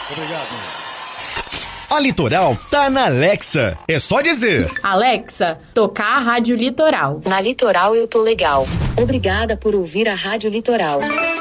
Obrigado. A Litoral tá na Alexa. É só dizer: Alexa, tocar a Rádio Litoral. Na Litoral eu tô legal. Obrigada por ouvir a Rádio Litoral.